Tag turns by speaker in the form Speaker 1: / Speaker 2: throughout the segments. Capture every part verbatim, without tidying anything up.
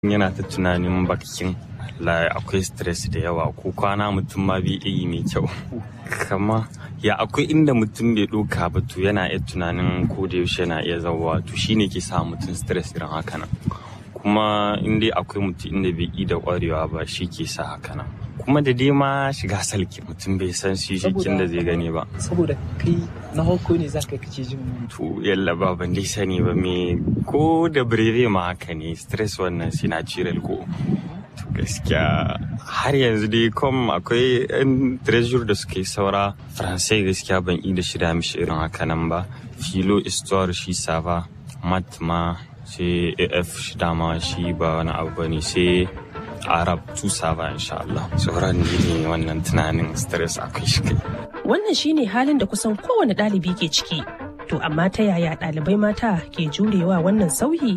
Speaker 1: yana ta tunanin bakin la akwai stress da yawa ko kwana mutum ma bai yi mai kyau kama ya akwai inda mutum bai doka ba to yana iya tunanin ko da yaushe yana iya zawa to shine ke sa mutum stress irin haka nan kuma inda akwai mutum inda bai yi da kwarewa ba shi ke sa haka nan kuma da dai ma shiga salki mutum bai san shi jikin da zai gani ba
Speaker 2: saboda kai na hauko ne zaka kace jin
Speaker 1: to yalla ba ban dai sani ba me ko da breve ma haka ne stress wannan sinatural ko gaskiya har yanzu dai kom akwai yan treasure da suke saura faransai gaskiya ban yi da shida mishi irin haka nan ba filo histoire shi sava mat ma sai af shi dama shi ba wani abu bane sai arab tu sava insha Allah sauran ne wannan tunanin stress akwai shi kai
Speaker 3: wannan shine halin da kusan kowane ɗalibi ke ciki to amma ta yaya ɗalibai mata ke jurewa wannan sauyi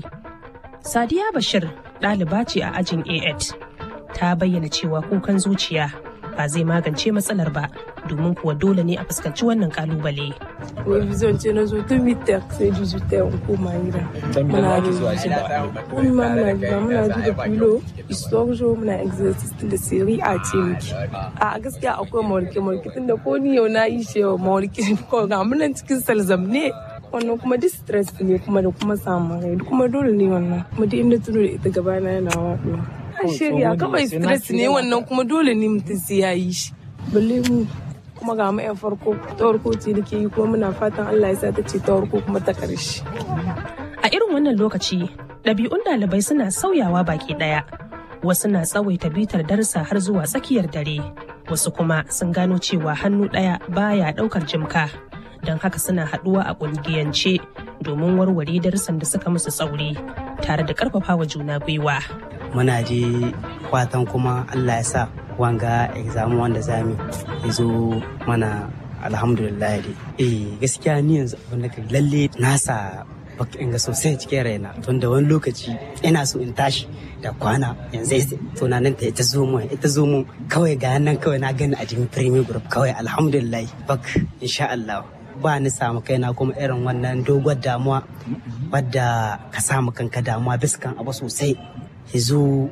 Speaker 3: Sadiya Bashir ɗaliba ce a ajin A eight ta bayyana cewa kukan zuciya ba zai magance matsalar ba domin kuwa dole ne a fuskanci wannan kalubale.
Speaker 4: Revision ce na zo tun mitar sai dijitar in koma gida. Muna revision. Kuma muna gida muna ji da filo, historijo muna exercise tun da siri a ce miki. A gaskiya akwai mawarke-mawarke tun da ko ni yau na yi shi yau mawarke ko ga munan cikin salzam ne. Wannan kuma distress ne kuma da kuma samun rai kuma dole ne wannan kuma da inda tuno da ita gabana yana waɗuwa. A shirya kawai stress ne wannan kuma dole ne mutum sai ya yi shi. Balle mu kuma ga mu yan farko ta farko ce da ke yi kuma muna fatan Allah ya sa ta ce ta farko kuma ta ƙarshe.
Speaker 3: A irin wannan lokaci ɗabi'un ɗalibai suna sauyawa baki ɗaya. Wasu na tsawaita bitar darsa har zuwa tsakiyar dare. Wasu kuma sun gano cewa hannu ɗaya baya ɗaukar jimka. Don haka suna haɗuwa a ƙungiyance domin warware darussan da suka musu tsauri tare da ƙarfafawa juna gwiwa.
Speaker 5: Muna je fatan kuma Allah ya sa wanga exam wanda zami ya zo mana alhamdulillah dai. Eh gaskiya ni yanzu abin da lalle nasa baka inga sosai cikin raina tun da wani lokaci ina so in tashi da kwana yanzu tunanin ta ita zo mu ita zo mu kawai ga nan kawai na gani a jimin premier group kawai alhamdulillah bak insha Allah. Ba ni samu kaina kuma irin wannan dogon damuwa wadda ka samu kanka damuwa biskan abu sosai hizo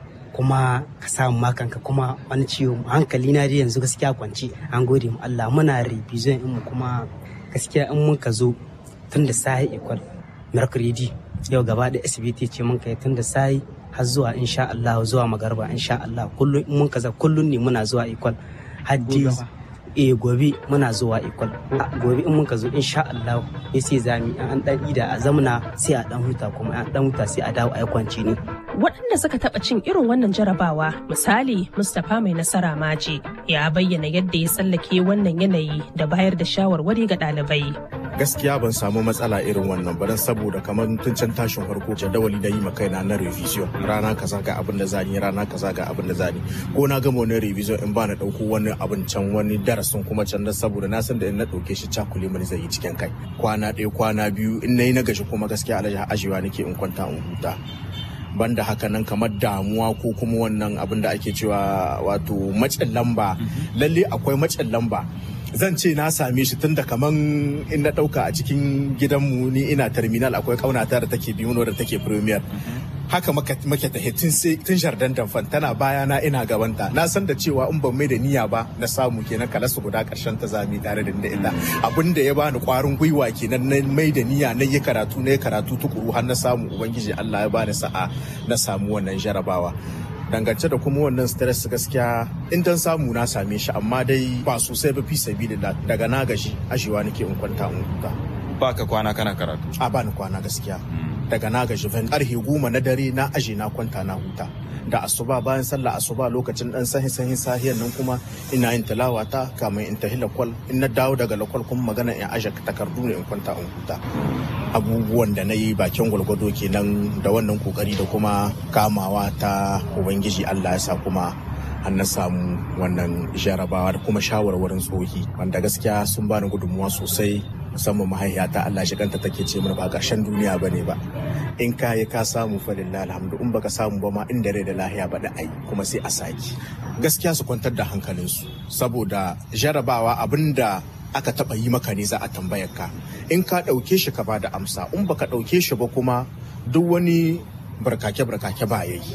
Speaker 5: kuma ka samu makanka kuma wani ciwo hankali na dai yanzu gaskiya kwanci an gode mu Allah muna revision in mu kuma gaskiya in mun ka zo tun da sai equal mercredi yau gaba da S B T ce mun kai tun da sai har zuwa insha Allah zuwa magarba insha Allah kullun in mun kaza kullun ne muna zuwa equal haddi eh gobe muna zuwa ikon gobe in muka zo insha Allah ya sai zami an dan ida a zamana sai a dan huta kuma an dan huta sai a dawo a kwanci ne
Speaker 3: waɗanda suka taɓa cin irin wannan jarabawa misali Mustapha mai nasara maji ya bayyana yadda ya tsallake wannan yanayi da bayar da shawarwari ga ɗalibai.
Speaker 6: Gaskiya ban samu matsala irin wannan ba dan saboda kamar tun can tashin farko jadawali da yi ma kaina na revision rana kaza ga abin da zani rana kaza ga abin da zani ko na gama wani revision in ba na dauko wani abin can wani darasin kuma can da saboda na san da in na dauke shi cakule mani zai yi cikin kai kwana ɗaya kwana biyu in nayi na gashi kuma gaskiya alaji ajewa nake in kwanta in huta banda haka nan kamar damuwa ko kuma wannan abin da ake cewa wato macin lamba lalle akwai macin lamba zan ce na same shi tun da kaman in na dauka a cikin gidanmu ni ina terminal akwai kaunata da take biyu da take premier haka make ta tun sai tun jardin damfan tana baya na ina gabanta na san da cewa in ban mai da niyya ba na samu kenan kala su guda karshen ta zami tare da inda illa abin da ya bani kwarin gwiwa kenan na mai da niyya na yi karatu na yi karatu tukuru har na samu ubangiji Allah ya bani sa'a na samu wannan jarabawa dangance da kuma wannan stress gaskiya in dan samu na same shi amma dai ba sosai ba fi sabilillah daga na gashi ashewa nake in kwanta in huta
Speaker 7: ba ka kwana kana karatu
Speaker 6: a ba ni kwana gaskiya daga na gashi van karfe goma na dare na aje na kwanta na huta da asuba bayan sallah asuba lokacin dan sahi sahi sahiyan nan kuma ina yin tilawa ta kamar in tahi lakwal in na dawo daga lakwal kuma magana in aje takardu ne in kwanta in huta abubuwan da na yi bakin gwalgwado kenan da wannan kokari da kuma kamawa ta ubangiji Allah ya sa kuma an na samu wannan jarabawa da kuma shawarwarin tsohi wanda gaskiya sun bani gudunmuwa sosai musamman mahaifiyata Allah shi kanta take ce mana ba ƙarshen duniya bane ba in ka yi ka samu fa lillahi alhamdu in baka samu ba ma inda rai da lahiya ba da ai kuma sai a saki gaskiya su kwantar da hankalinsu saboda jarabawa abinda aka taba yi maka ne za a tambayar ka in ka dauke shi ka bada amsa in baka dauke shi ba kuma duk wani barkake barkake ba yayi